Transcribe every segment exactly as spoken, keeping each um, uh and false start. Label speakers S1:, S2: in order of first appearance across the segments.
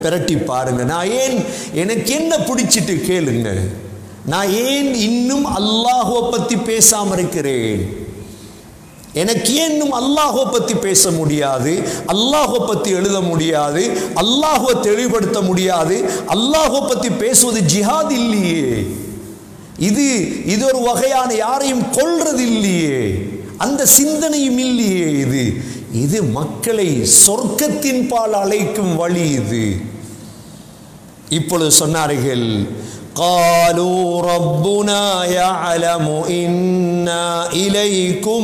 S1: பிரட்டி பாருங்க. நான் ஏன், எனக்கு என்ன பிடிச்சிட்டு கேளுங்க, நான் ஏன் இன்னும் அல்லாஹ்வை பத்தி பேசாம இருக்கிறேன்? எனக்கு ஏன் இன்னும் அல்லாஹ்வை பத்தி பேச முடியாது, அல்லாஹ்வை பத்தி எழுத முடியாது, அல்லாஹ்வை தெளிவுபடுத்த முடியாது? அல்லாஹ்வை பத்தி பேசுவது ஜிஹாத் இல்லையே, இது இது ஒரு வகையான யாரையும் கொல்றது இல்லையே, அந்த சிந்தனையும் இல்லையே. இது இது மக்களை சொர்க்கத்தின் பால் அழைக்கும் வழி. இது இப்பொழுது சொன்னார்கள், قالوا ربنا يعلم إنا إليكم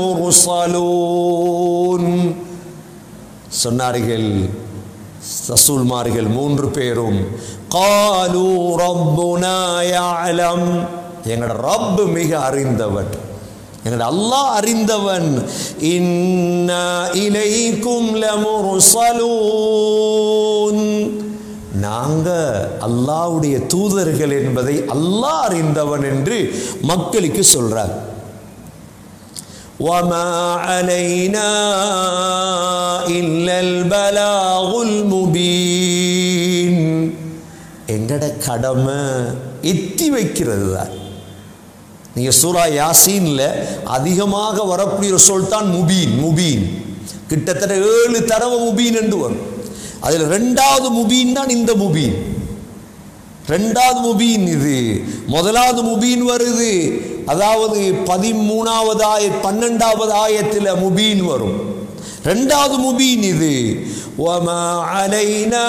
S1: لمرسلون. சொன்னார்கள் ரசூல்மார்கள் மூன்று பேரும், قالوا ربنا يعلم, எங்கட ரப் மிக அறிந்தவன், எங்கட அல்லாஹ் அறிந்தவன். இன்னா இலைக்கும் லமுர்சலூன், நாங்க அல்லாஹ்வுடைய தூதர்கள் என்பதை அல்லாஹ் அறிந்தவன் என்று மக்களுக்கு சொல்றார். வமா அலைனா இல்லல் பலாகுல் முபீன், எங்கட கடமை எத்தி வைக்கிறது தான். நீங்க சூரா யாசீன்ல அதிகமாக வரக்கூடிய ஒரு சொல் தான் முபீன். முபீன் கிட்டத்தட்ட ஏழு தடவை முபீன் என்று வரும். அதில் ரெண்டாவது முபீன் தான் இந்த முபீன். ரெண்டாவது முபீன் இது. முதலாவது முபீன் வருது, அதாவது பதிமூணாவது ஆய பன்னெண்டாவது ஆயத்தில் முபீன் வரும். ரெண்டாவது முபீன் இது. வமா அலைனா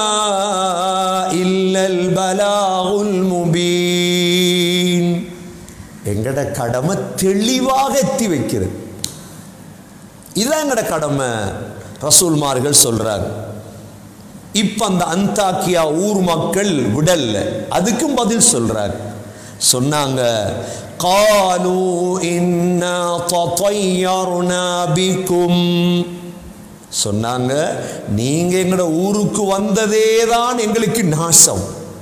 S1: இல்லல் பலாகுல் முபீன், எங்கட கடமை தெளிவாக எத்தி வைக்கிறது. இதுதான் எங்கட கடமை ரசூல்மார்கள் சொல்றாங்க. இப்ப அந்த அந்தாக்கியா ஊர் மக்கள் விடல்ல, அதுக்கும் பதில் சொல்றாங்க. சொன்னாங்க, காலு இன்னா தطيرنا بكم, சொன்னாங்க நீங்க எங்கட ஊருக்கு வந்ததே தான் எங்களுக்கு நாசம்.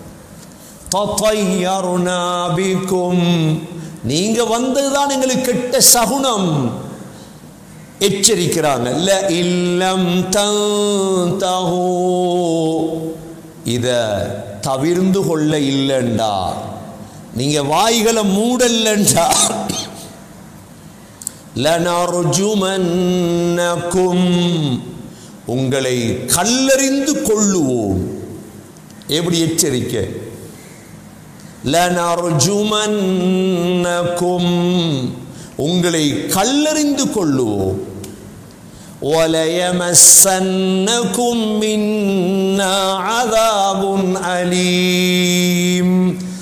S1: தطيرنا بكم, நீங்க வந்ததுதான் எங்களுக்கு கெட்ட சகுனம். எச்சரிக்கிறாங்க, ல இல்லம் தன்தஹு, இத தவிர்ந்து கொள்ள இல்லைண்டா, நீங்க வாய்களை மூடல்லண்டா, லனர்ஜுமன்னகும், உங்களை கல்லறிந்து கொள்ளுவோம். எப்படி எச்சரிக்கை? லனர்ஜுமன்னகும், உங்களை கல்லறிந்து கொள்ளுவோம். وَلَيَمَسَّنَّكُمْ مِنَّا عَذَابٌ أَلِيمٌ,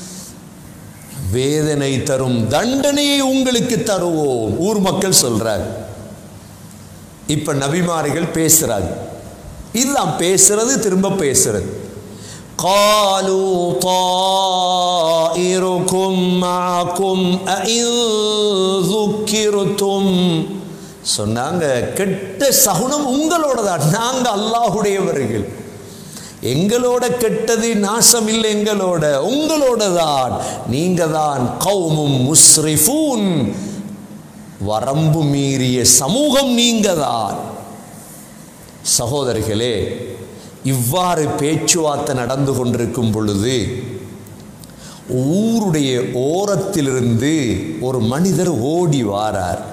S1: வேதனை தரும் தண்டனையை உங்களுக்கு தருவோம். ஊர் மக்கள் சொல்றாங்க. இப்ப நபிமார்கள் பேசுறாங்க. இதுதான் பேசுறது, திரும்ப பேசுறது. قالوا طائركم معكم أئن ذكرتم, சொன்னாங்க கெட்ட சகுனம் உங்களோட தான், நாங்க அல்லாஹ்வுடையவர்கள், எங்களோட கெட்டது நாசம் இல்லை, எங்களோட உங்களோட தான், நீங்க தான் கௌமும் முஸ்ரிஃபூன், வரம்பு மீறிய சமூகம் நீங்க தான். சகோதரிகளே, இவ்வாறு பேச்சுவார்த்தை நடந்து கொண்டிருக்கும் பொழுது ஊருடைய ஓரத்திலிருந்து ஒரு மனிதர் ஓடி வாரார்.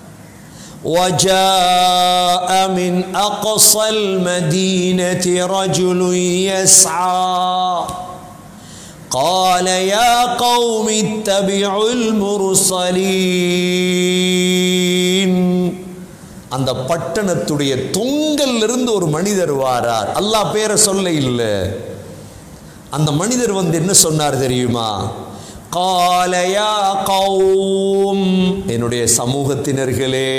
S1: وَجَاءَ مِنْ أَقْصَى الْمَدِينَةِ رَجُلٌ يَسْعَى قَالَ يَا قَوْمِ اتَّبِعُوا الْمُرْسَلِينَ, அந்த பட்டணத்துடைய தொங்கல் இருந்து ஒரு மனிதர் வாரார். அல்லாஹ் பேரை சொல்ல இல்லை. அந்த மனிதர் வந்து என்ன சொன்னார் தெரியுமா? قال يا قوم, என்னுடைய சமூகத்தினர்களே,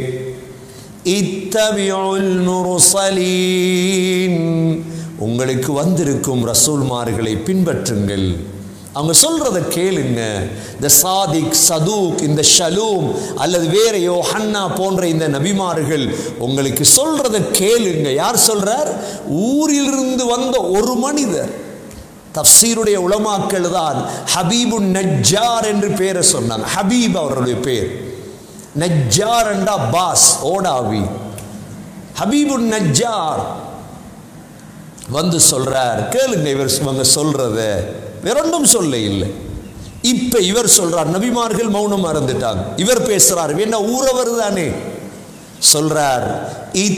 S1: இத்தபிஉல் முர்சலீன், உங்களுக்கு வந்திருக்கும் ரசூல்மார்களை பின்பற்றுங்கள், அவங்க சொல்றத கேளுங்க. இந்த சாதிக், சதூக், இந்த ஷலூம் அல்லது வேற யோஹன்னா போன்ற இந்த நபிமார்கள் உங்களுக்கு சொல்றத கேளுங்க. யார் சொல்றார்? ஊரிலிருந்து வந்த ஒரு மனிதர். தஃப்சீருடைய உலமாக்கள் தான் ஹபீபுன் நஜ்ஜார் என்று பேரை சொன்னாங்க. ஹபீப் அவருடைய பேர், நஜ்ஜார் என்றா பாஸ், ஓடாவி. ஹபீபுன் நஜ்ஜார் வந்து சொல்றார், கேளுங்க இவர் இவங்க சொல்றத, வேறொன்றும் சொல்ல இல்லை. இப்ப இவர் சொல்றார், நபிமார்கள் மௌனம் மறந்துட்டாங்க, இவர் பேசுறார், என்ன ஊரவர் தானே சொல்றார்,